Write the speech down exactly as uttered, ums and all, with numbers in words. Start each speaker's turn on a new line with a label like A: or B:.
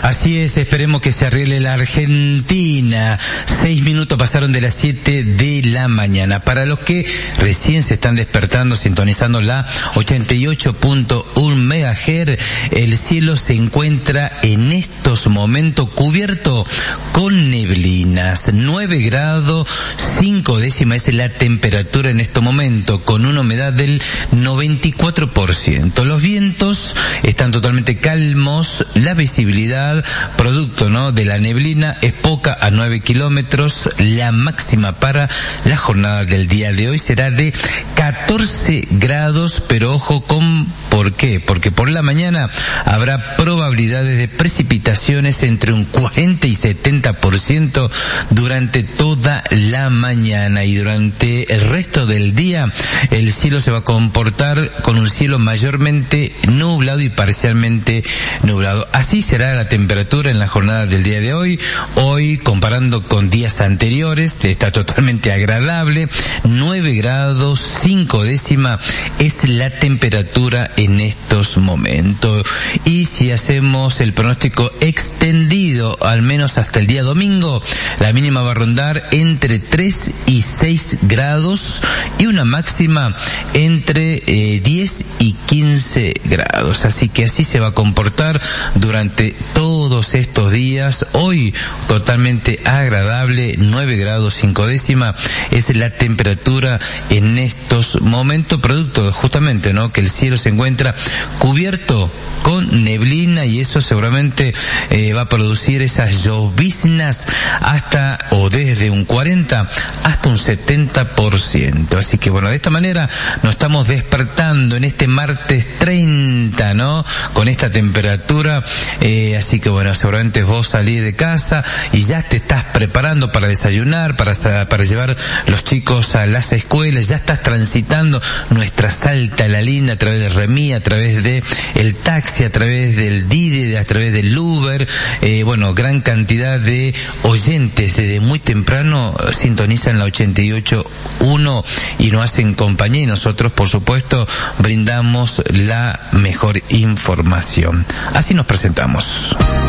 A: Así es, esperemos que se arregle la Argentina. Seis minutos pasaron de las siete de la mañana. Para los que recién se están despertando, sintonizando la ochenta y ocho punto uno megahertz, el cielo se encuentra en estos momentos cubierto con neblinas. nueve grados, cinco décimas es la temperatura en este momento, con una humedad del noventa y cuatro por ciento. Los vientos están totalmente calmos, la visibilidad, producto no de la neblina, es poca, a nueve kilómetros. La máxima para la jornada del día de hoy será de catorce grados, pero ojo con por qué, porque por la mañana habrá probabilidades de precipitaciones entre un cuarenta y setenta por ciento durante toda la mañana, y durante el resto del día el cielo se va a comportar con un cielo mayormente nublado y parcialmente nublado. Así será la temperatura en la jornada del día de hoy. Hoy, comparando con días anteriores, está totalmente agradable. nueve grados, cinco décimas es la temperatura en estos momentos. Y si hacemos el pronóstico extendido, al menos hasta el día domingo, la mínima va a rondar entre tres y seis grados y una máxima entre eh, diez y quince grados. Así que así se va a comportar durante todos estos días. Hoy totalmente agradable, nueve grados cinco décimas es la temperatura en estos momentos, producto justamente no que el cielo se encuentra cubierto con neblina, y eso seguramente eh, va a producir esas lloviznas hasta o desde un cuarenta hasta un setenta por ciento. Así que bueno, de esta manera nos estamos despertando en este martes treinta, ¿no? Con esta temperatura, eh, así que bueno, seguramente vos salís de casa y ya te estás preparando para desayunar, para para llevar los chicos a las escuelas, ya estás transitando nuestra Salta la Linda a través de Remí, a través de el taxi, a través del Didi, a través del Uber. Eh, bueno, gran cantidad de oyentes desde muy temprano sintonizan la ochenta y ocho punto uno y nos hacen compañía, y nosotros por supuesto brindamos la mejor información. Así nos presentamos.